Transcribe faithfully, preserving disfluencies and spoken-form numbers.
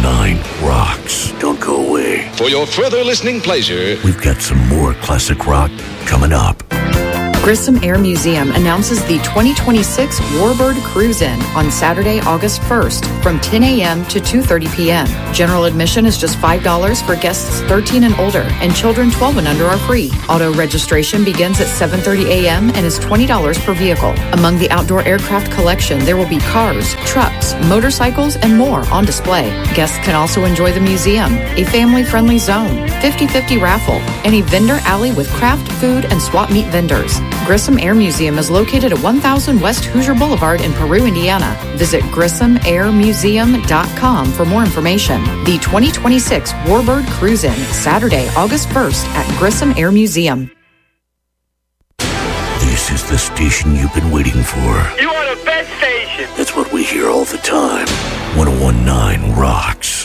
nine rocks. Don't go away. For your further listening pleasure, we've got some more classic rock coming up. Grissom Air Museum announces the twenty twenty-six Warbird Cruise-In on Saturday, August first from ten a.m. to two thirty p.m. General admission is just five dollars for guests thirteen and older, and children twelve and under are free. Auto registration begins at seven thirty a.m. and is twenty dollars per vehicle. Among the outdoor aircraft collection, there will be cars, trucks, motorcycles, and more on display. Guests can also enjoy the museum, a family-friendly zone, fifty-fifty raffle, and a vendor alley with craft food and swap meet vendors. Grissom Air Museum is located at one thousand West Hoosier Boulevard in Peru, Indiana. Visit grissom air museum dot com for more information. The twenty twenty-six Warbird Cruise-In, Saturday, August first at Grissom Air Museum. This is the station you've been waiting for. You are the best station. That's what we hear all the time. one oh one point nine rocks.